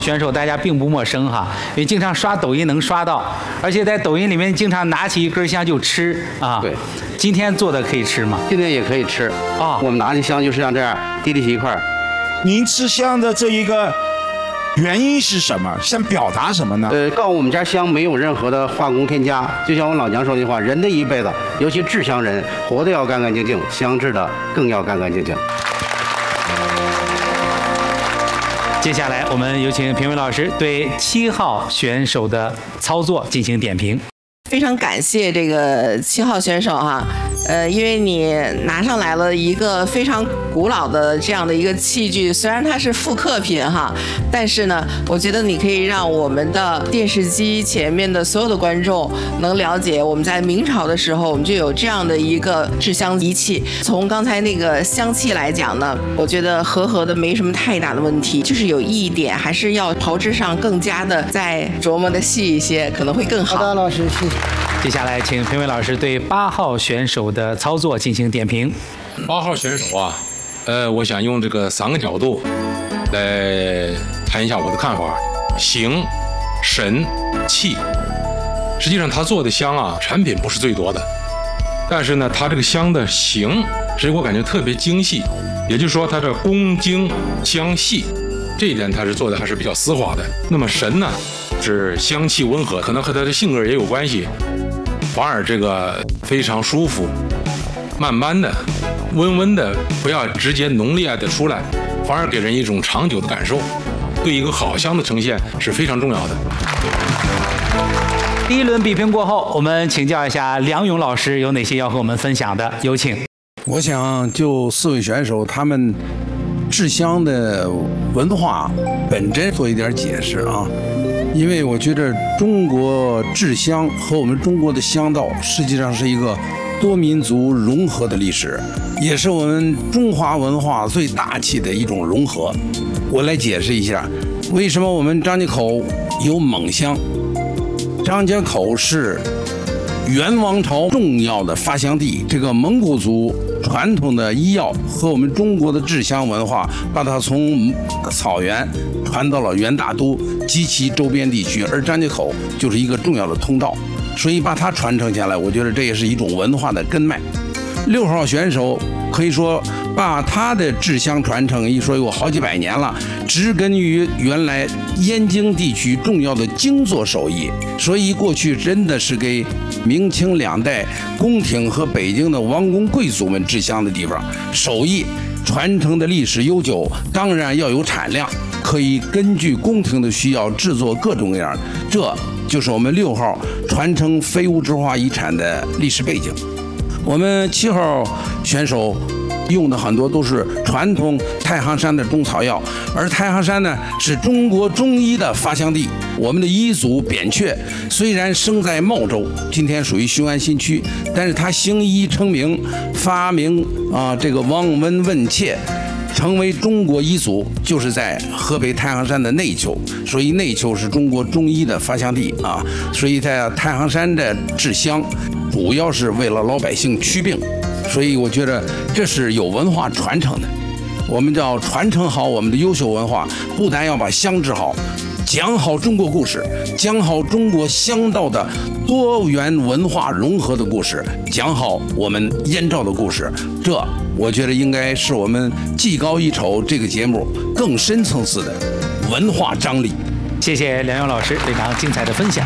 选手大家并不陌生哈，因为经常刷抖音能刷到，而且在抖音里面经常拿起一根香就吃啊。 对， 今天做的可以吃吗？ 今天也可以吃啊。我们拿起香就是像这样滴起一块。 您吃香的这一个原因是什么？想表达什么呢？ 告诉我们家香没有任何的化工添加，就像我老娘说的话，人的一辈子，尤其制香人，活的要干干净净，香制的更要干干净净。 接下来我们有请评委老师对7号选手的操作进行点评。 非常感谢这个7号选手哈，因为你拿上来了一个非常古老的这样的一个器具，虽然它是复刻品哈，但是呢，我觉得你可以让我们的电视机前面的所有的观众能了解，我们在明朝的时候我们就有这样的一个制香仪器。从刚才那个香气来讲呢，我觉得和的没什么太大的问题，就是有一点还是要炮制上更加的再琢磨的细一些，可能会更好。 好的，老师，谢谢。 接下来，请评委老师对8号选手的操作进行点评。 8号选手啊，我想用这个3个角度来谈一下我的看法：形、神、气。实际上，他做的香啊，产品不是最多的，但是呢，他这个香的形，使我感觉特别精细，也就是说，它的工精香细，这一点他是做的还是比较丝滑的。那么神呢，是香气温和，可能和他的性格也有关系。反而这个非常舒服，慢慢的、温温的，不要直接浓烈的出来，反而给人一种长久的感受，对一个好香的呈现是非常重要的。 第一轮比拼过后，我们请教一下梁勇老师有哪些要和我们分享的，有请。 我想就4位选手他们制香的文化本真做一点解释啊。因为我觉得中国制香和我们中国的香道实际上是一个多民族融合的历史，也是我们中华文化最大气的一种融合。我来解释一下，为什么我们张家口有蒙香。张家口是元王朝重要的发祥地，这个蒙古族传统的医药和我们中国的制香文化，把它从草原传到了元大都及其周边地区，而张家口就是一个重要的通道，所以把它传承下来，我觉得这也是一种文化的根脉。6号选手可以说把他的制香传承一说有好几百年了，植根于原来燕京地区重要的京作手艺，所以过去真的是给明清2代宫廷和北京的王公贵族们制香的地方。手艺传承的历史悠久，当然要有产量，可以根据宫廷的需要制作各种各样，这就是我们6号传承非物质文化遗产的历史背景。我们7号选手用的很多都是传统太行山的中草药，而太行山呢是中国中医的发祥地。我们的医祖扁鹊虽然生在茂州，今天属于雄安新区，但是他行医成名，发明这个望闻问切，成为中国医祖，就是在河北太行山的内丘，所以内丘是中国中医的发祥地啊。所以在太行山的制香，主要是为了老百姓祛病，所以我觉得这是有文化传承的。我们要传承好我们的优秀文化，不但要把香制好，讲好中国故事，讲好中国香道的多元文化融合的故事，讲好我们燕赵的故事，这我觉得应该是我们技高一筹这个节目更深层次的文化张力。 谢谢梁勇老师非常精彩的分享。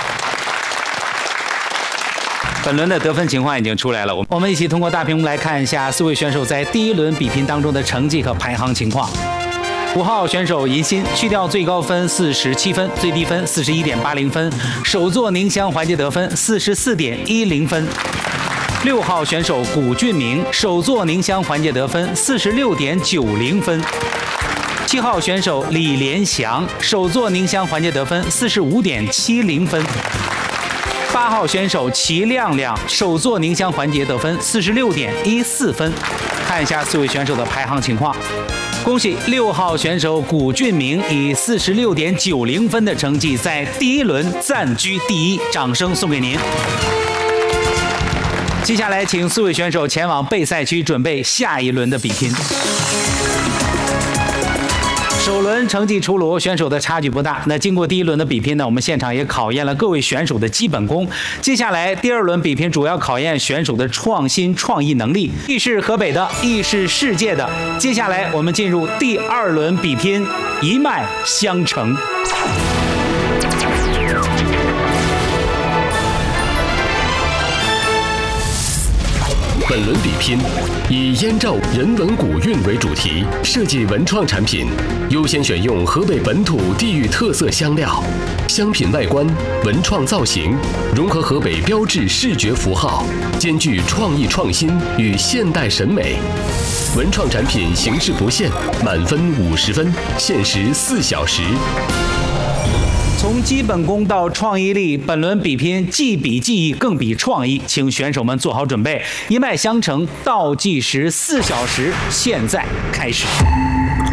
本轮的得分情况已经出来了，我们一起通过大屏幕来看一下4位选手在第一轮比拼当中的成绩和排行情况。5号选手银鑫去掉最高分47分，最低分41.80分，首座宁乡环节得分44.10分。6号选手古俊明首座宁乡环节得分46.90分。7号选手李连祥首座宁乡环节得分45.70分。8号选手齐亮亮首座宁乡环节得分46.14分。看一下4位选手的排行情况。恭喜6号选手古俊明以46.90分的成绩在第一轮暂居第一，掌声送给您。接下来请4位选手前往备赛区准备下一轮的比拼。 首轮成绩出炉，选手的差距不大。那经过第一轮的比拼呢，我们现场也考验了各位选手的基本功。接下来第二轮比拼主要考验选手的创新创意能力，亦是河北的，亦是世界的。接下来我们进入第二轮比拼，一脉相承。 本轮比拼以燕赵人文古韵为主题，设计文创产品，优先选用河北本土地域特色香料，商品外观、文创造型融合河北标志视觉符号，兼具创意创新与现代审美。文创产品形式不限，满分50分，限时4小时。 从基本功到创意力，本轮比拼既比技艺更比创意，请选手们做好准备，一脉相承，倒计时4小时，现在开始。